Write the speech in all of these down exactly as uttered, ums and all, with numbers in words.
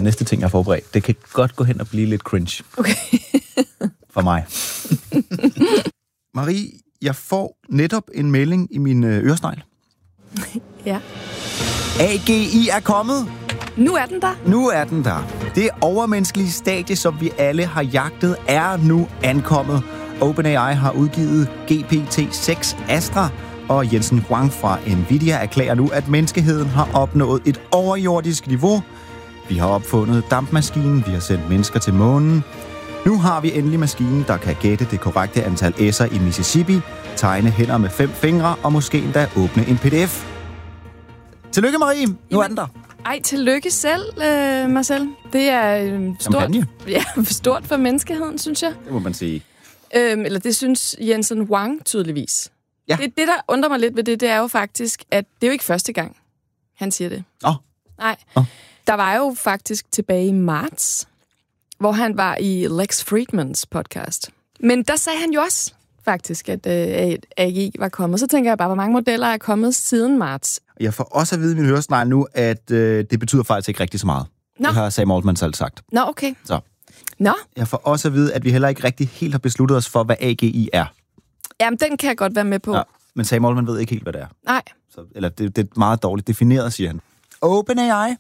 næste ting, jeg har forberedt. Det kan godt gå hen og blive lidt cringe. Okay. For mig. Marie, jeg får netop en melding i min øresnegl. Ja. A G I er kommet. Nu er den der. Nu er den der. Det overmenneskelige stadie, som vi alle har jagtet, er nu ankommet. OpenAI har udgivet G P T seks Astra, og Jensen Huang fra Nvidia erklærer nu, at menneskeheden har opnået et overjordisk niveau. Vi har opfundet dampmaskinen, vi har sendt mennesker til månen. Nu har vi endelig maskinen, der kan gætte det korrekte antal s'er i Mississippi, tegne hænder med fem fingre og måske endda åbne en P D F. Tillykke, Marie. Nu Jamen, er den der. Ej, tillykke selv, øh, Marcel. Det er øh, stort, ja, stort for menneskeheden, synes jeg. Det må man sige. Øhm, eller det synes Jensen Huang tydeligvis. Ja. Det, det, der undrer mig lidt ved det, det er jo faktisk, at det er jo ikke første gang, han siger det. Åh. Oh. Nej. Oh. Der var jo faktisk tilbage i marts, hvor han var i Lex Fridmans podcast. Men der sagde han jo også faktisk, at øh, A G I var kommet. Så tænker jeg bare, hvor mange modeller er kommet siden marts. Jeg får også at vide i min høresnegl nu, at øh, det betyder faktisk ikke rigtig så meget. Nå. Det har Sam Altman selv sagt. Nå, okay. Så. Nå. Jeg får også at vide, at vi heller ikke rigtig helt har besluttet os for, hvad A G I er. Jamen, den kan jeg godt være med på. Ja, men Sam Altman ved ikke helt, hvad det er. Nej. Så, eller det, det er meget dårligt defineret, siger han. OpenAI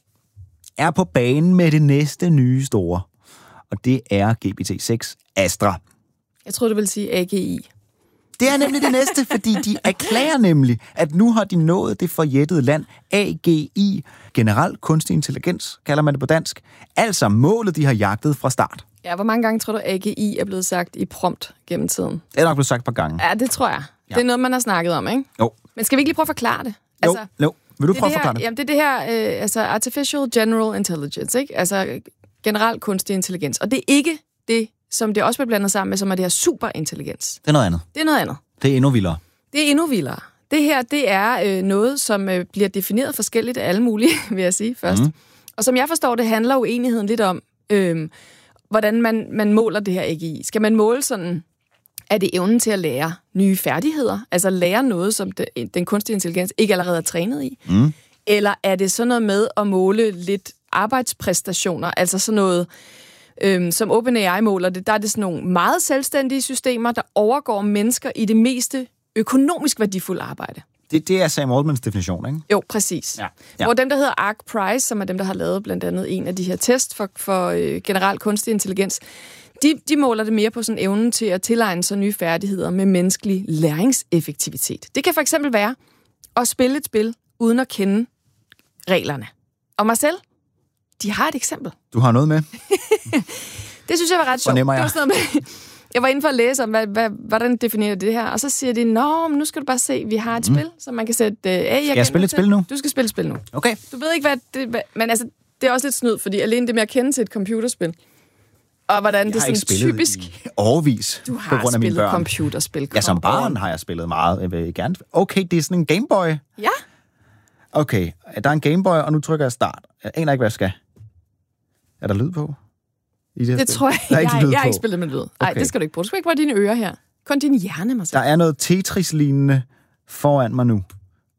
er på banen med det næste nye store. Og det er G P T seks Astra. Jeg tror du vil sige A G I. Det er nemlig det næste, fordi de erklærer nemlig, at nu har de nået det forjættede land A G I, generel kunstig intelligens, kalder man det på dansk. Altså målet, de har jagtet fra start. Ja, hvor mange gange tror du, A G I er blevet sagt i prompt gennem tiden? Det er nok blevet sagt et par gange. Ja, det tror jeg. Ja. Det er noget, man har snakket om, ikke? Jo. Men skal vi ikke lige prøve at forklare det? Altså, jo, jo. Vil du prøve at forklare det? Jamen, det er det her, øh, altså Artificial General Intelligence, ikke? Altså generel kunstig intelligens. Og det er ikke det, som det også bliver blandet sammen med, som er det her superintelligens. Det er noget andet. Det er noget andet. Det er endnu vildere. Det er endnu vildere. Det her, det er øh, noget, som øh, bliver defineret forskelligt af alle mulige, vil jeg sige først. Mm. Og som jeg forstår, det handler uenigheden lidt om, øh, hvordan man, man måler det her A G I. Skal man måle sådan, er det evnen til at lære nye færdigheder? Altså lære noget, som det, den kunstige intelligens ikke allerede er trænet i? Mm. Eller er det sådan noget med at måle lidt arbejdspræstationer? Altså sådan noget, øhm, som OpenAI måler det, der er det sådan nogle meget selvstændige systemer, der overgår mennesker i det meste økonomisk værdifulde arbejde. Det, det er Sam Altmans definition, ikke? Jo, præcis. Ja. Ja. Hvor dem, der hedder Arc Prize, som er dem, der har lavet blandt andet en af de her test for, for øh, generel kunstig intelligens, de, de måler det mere på sådan evnen til at tilegne sig nye færdigheder med menneskelig læringseffektivitet. Det kan for eksempel være at spille et spil uden at kende reglerne. Og Marcel, de har et eksempel. Du har noget med? Det synes jeg var ret sjovt. Det var sådan noget med, jeg var inde for at læse om, hvad, hvad, hvordan definerer det her, og så siger de, nå, men nu skal du bare se, vi har et mm. spil, så man kan sætte... Uh, hey, jeg skal jeg spille et spil nu? Du skal spille et spil nu. Okay. Du ved ikke, hvad det... Hvad, men altså, det er også lidt snyd, fordi alene det med at kende til et computerspil, og hvordan jeg det er sådan typisk... i årevis, du har på grund af mine børn. Computerspil. Ja, som barn har jeg spillet meget. Jeg vil gerne... Okay, det er sådan en Gameboy. Ja. Okay, der er en Gameboy, og nu trykker jeg start. Jeg aner ikke, hvad jeg skal. Er der lyd på? I det, det tror jeg. Der er ikke. Jeg, jeg har ikke spillet med lyd. Nej, okay. Det skal du ikke bruge. Du skal ikke bruge dine ører her. Kun din hjerne, Marcel. Der er noget Tetris-lignende foran mig nu.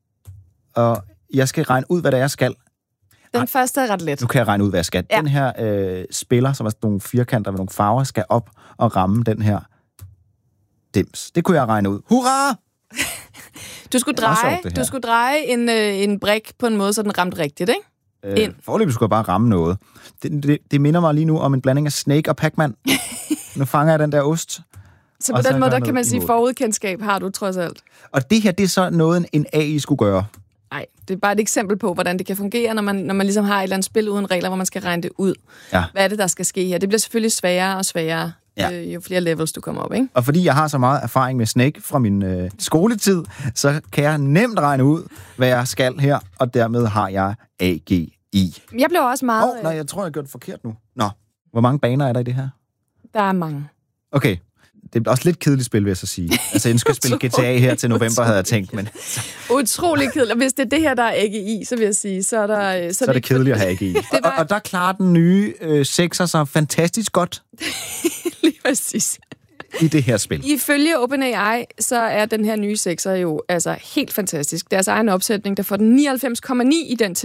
Og jeg skal regne ud, hvad det er, jeg skal. Den Ej, første er ret let. Nu kan jeg regne ud, hvad jeg skal. Ja. Den her øh, spiller, som er nogle firkanter med nogle farver, skal op og ramme den her dims. Det kunne jeg regne ud. Hurra! Du skulle dreje, sjovt, du skulle dreje en, øh, en brik på en måde, så den ramte rigtigt, ikke? Øh, foreløbig skulle jeg bare ramme noget. Det, det, det minder mig lige nu om en blanding af Snake og Pac-Man. Nu fanger jeg den der ost. Så på den måde, der kan man sige, forudkendskab har du trods alt. Og det her, det er så noget, en A I skulle gøre. Nej, det er bare et eksempel på, hvordan det kan fungere, når man, når man ligesom har et eller andet spil uden regler, hvor man skal regne det ud. Ja. Hvad er det, der skal ske her? Det bliver selvfølgelig sværere og sværere, ja. øh, jo flere levels du kommer op, ikke? Og fordi jeg har så meget erfaring med Snake fra min øh, skoletid, så kan jeg nemt regne ud, hvad jeg skal her, og dermed har jeg A G I. Jeg blev også meget... Åh, oh, nej, jeg tror, jeg har gjort det forkert nu. Nå, hvor mange baner er der i det her? Der er mange. Okay. Det er også lidt kedeligt spil, vil jeg så sige. Altså, jeg skal spille G T A her til november, havde jeg tænkt, men... Utrolig kedeligt. Hvis det er det her, der er A G I, så vil jeg sige, så er der... Så, så er det kedeligt at have A G I. var... og, og der klarer den nye øh, sekser sig fantastisk godt. Lige præcis. I det her spil. Ifølge OpenAI, så er den her nye sekser jo altså helt fantastisk. Deres egen opsætning, der får den nioghalvfems komma ni i den